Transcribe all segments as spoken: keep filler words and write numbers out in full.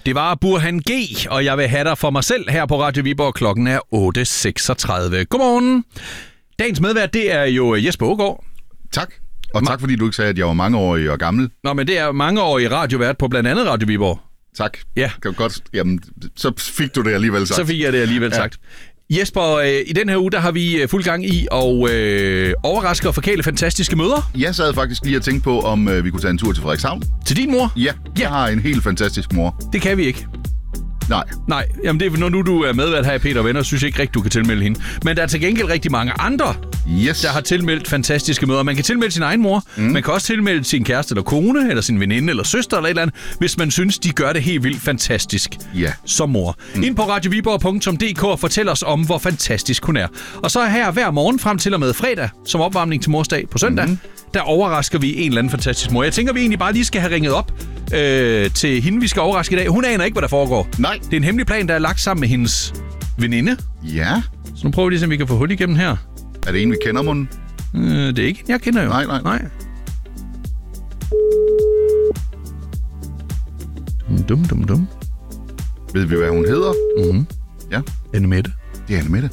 Det var Burhan G, og jeg vil have dig for mig selv her på Radio Viborg. Klokken er otte seksogtredive. Godmorgen. Dagens medvært, det er jo Jesper Aagaard. Tak. Og tak, fordi du ikke sagde, at jeg var mangeårig og gammel. Nå, men det er mangeårig radiovært på blandt andet Radio Viborg. Tak. Ja. Kan godt. Jamen, så fik du det alligevel sagt. Så fik jeg det alligevel ja. sagt. Jesper, øh, i den her uge, der har vi fuld gang i at øh, overraske og forkæle fantastiske møder. Jeg sad faktisk lige og tænkte på, om øh, vi kunne tage en tur til Frederikshavn. Til din mor? Ja, jeg har en helt fantastisk mor. Det kan vi ikke. Nej. Nej, jamen det er, når nu du er medvært her i Peter og Venner, synes jeg ikke rigtigt, du kan tilmelde hende. Men der er til gengæld rigtig mange andre, yes. der har tilmeldt fantastiske møder. Man kan tilmelde sin egen mor, mm. man kan også tilmelde sin kæreste eller kone, eller sin veninde eller søster eller et eller andet, hvis man synes, de gør det helt vildt fantastisk yeah. som mor. Mm. Ind på radio viborg punktum d k og fortæl os om, hvor fantastisk hun er. Og så her hver morgen frem til og med fredag, som opvarmning til morsdag på søndag, mm. der overrasker vi en eller anden fantastisk mor. Jeg tænker, vi egentlig bare lige skal have ringet op øh, til hende, vi skal overraske i dag. Hun aner ikke, hvad der foregår. Nej. Det er en hemmelig plan, der er lagt sammen med hendes veninde. Ja. Så nu prøver vi lige, om vi kan få hul igennem her. Er det en, vi kender, munden? Øh, det er ikke en, jeg kender jo. Nej, nej. nej. Dum, dum, dum. Ved vi, hvad hun hedder? Mhm. Ja. Annemette. Det er Annemette.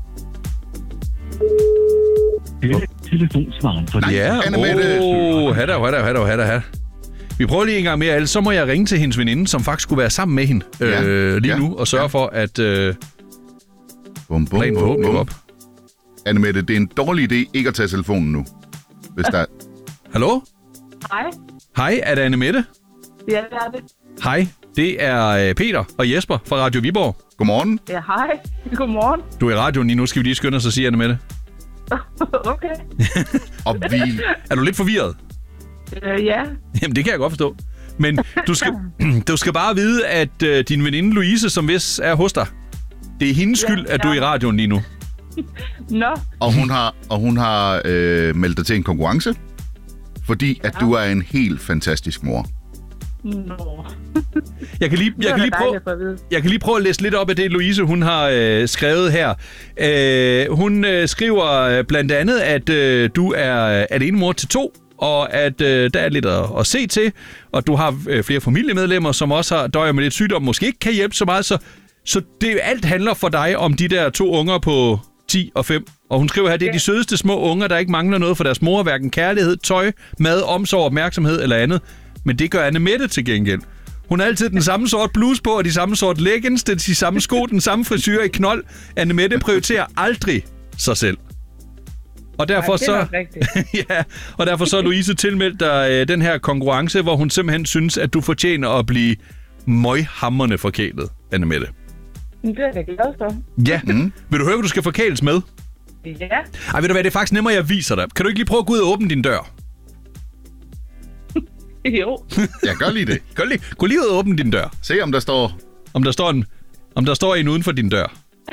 Telefonsvaren for Nej, ja, Annemette. Åh, hatter, hatter, hatter, hatter, hatter. Vi prøver lige en gang mere, ellers så må jeg ringe til hendes veninde, som faktisk skulle være sammen med hende ja. øh, lige ja. nu, og sørge ja. for, at øh, bum, bum, planen forhåbentlig bum. op. Annemette, det er en dårlig idé ikke at tage telefonen nu. Hvis der... Hallo? Hej. Hej, er det Annemette? Ja, det er det. Hej, det er øh, Peter og Jesper fra Radio Viborg. Godmorgen. Ja, hej. Godmorgen. Du er i radioen lige nu, skal vi lige skynde os og sige, Annemette. Okay. Og vi... Er du lidt forvirret? Uh, ja. Jamen, det kan jeg godt forstå. Men du skal, du skal bare vide, at øh, din veninde Louise, som vist er hos dig, det er hendes skyld, ja, at du er i radioen lige nu. Nå. Og hun har, og hun har øh, meldt dig til en konkurrence, fordi at ja. du er en helt fantastisk mor. Nå. Jeg kan lige, jeg kan lige prøve, jeg kan lige prøve at læse lidt op af det, Louise hun har øh, skrevet her. Øh, hun øh, skriver blandt andet, at øh, du er alenemor til to, og at øh, der er lidt at, at se til, og du har øh, flere familiemedlemmer, som også har døjer med lidt sygdom, måske ikke kan hjælpe så meget, så, så det alt handler for dig om de der to unger på ti og fem. Og hun skriver her, det er de sødeste små unger, der ikke mangler noget for deres mor, hverken kærlighed, tøj, mad, omsorg, opmærksomhed eller andet. Men det gør Annemette til gengæld. Hun har altid den samme sort bluse på, og de samme sort leggings, det er de samme sko, den samme frisyr i knold. Annemette prioriterer aldrig sig selv. Og derfor Ej, så ja, og derfor så har Louise tilmeldt dig øh, den her konkurrence, hvor hun simpelthen synes, at du fortjener at blive møghamrende forkælet, Annemette. Det er jeg glad for. Ja. Mm. Vil du høre, hvad du skal forkæles med? Ja. Ej, ved du hvad, det er faktisk nemmere, jeg viser dig. Kan du ikke lige prøve at gå ud og åbne din dør? Jo. Jeg gør lige det. Gå lige, gå lige ud og åbne din dør. Se om der står... Om der står en, om der står en uden for din dør.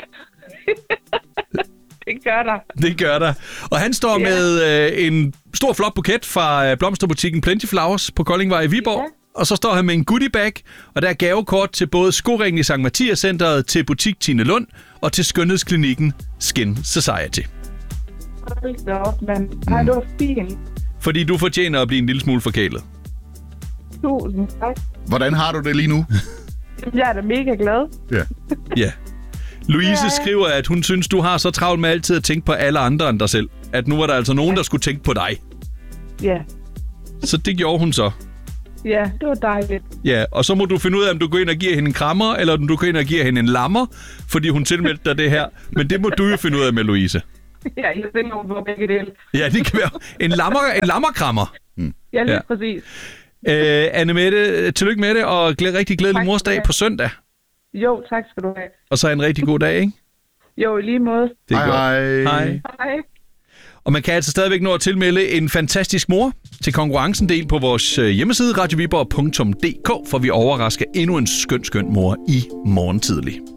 Det gør der. Det gør der. Og han står yeah. med øh, en stor flot buket fra øh, blomsterbutikken Plenty Flowers på Koldingvej i Viborg. Yeah. Og så står han med en goodie bag, og der er gavekort til både skoringen i Sankt Mathias Centeret, til butik Tine Lund og til skønhedsklinikken Skin Society. Hold da op, mand. Ej, det var fint. Fordi du fortjener at blive en lille smule forkælet. Tusind tak. Hvordan har du det lige nu? Jeg er da mega glad. Ja. Ja. Louise skriver, at hun synes, du har så travlt med altid at tænke på alle andre end dig selv. At nu er der altså nogen, der skulle tænke på dig. Ja. Så det gjorde hun så. Ja, det var dejligt. Ja, og så må du finde ud af, om du går ind og giver hende en krammer, eller om du går ind og giver hende en lammer, fordi hun tilmeldte dig det her. Men det må du jo finde ud af med Louise. Ja, jeg finder ud af begge dele. Ja, det kan være en, lammer, en lammerkrammer. Mm. Ja, lige ja. præcis. Øh, Annemette, tillykke med det, og glæd, rigtig glædelig morsdag på søndag. Jo, tak skal du have. Og så en rigtig god dag, ikke? Jo, i lige måde. Det er hej, godt. hej. Hej. Hej. Og man kan altså stadigvæk nå at tilmelde en fantastisk mor til konkurrencen del på vores hjemmeside radio viborg punktum d k, for vi overrasker endnu en skøn, skøn mor i morgen tidlig.